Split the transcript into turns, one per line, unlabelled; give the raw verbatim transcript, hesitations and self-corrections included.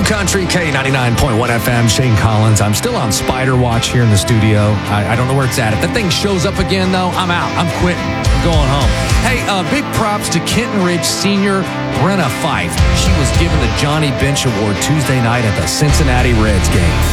Country, K ninety-nine point one F M, Shane Collins. I'm still on Spider Watch here in the studio. I, I don't know where it's at. If that thing shows up again, though, I'm out. I'm quitting. I'm going home. Hey, uh, big props to Kenton Ridge senior Brenna Fife. She was given the Johnny Bench Award Tuesday night at the Cincinnati Reds game.